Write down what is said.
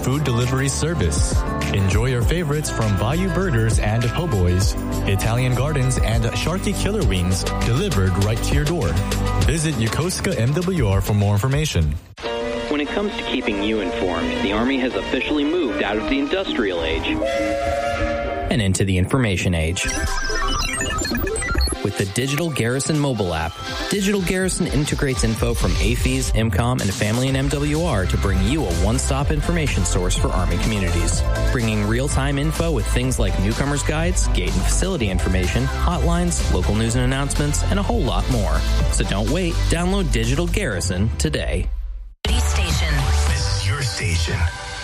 food delivery service. Enjoy your favorites from Bayou Burgers and Po' Boys, Italian Gardens, and Sharky Killer Wings delivered right to your door. Visit Yokosuka MWR for more information. When it comes to keeping you informed, the Army has officially moved out of the industrial age and into the information age. With the Digital Garrison mobile app, Digital Garrison integrates info from AAFES, IMCOM, and Family and MWR to bring you a one-stop information source for Army communities. Bringing real-time info with things like newcomers guides, gate and facility information, hotlines, local news and announcements, and a whole lot more. So don't wait. Download Digital Garrison today. Station. This is your station.